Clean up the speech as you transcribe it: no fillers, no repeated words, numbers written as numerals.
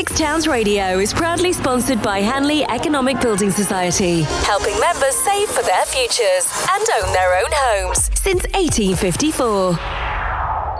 Essex Towns Radio is proudly sponsored by Hanley Economic Building Society, helping members save for their futures and own their own homes since 1854.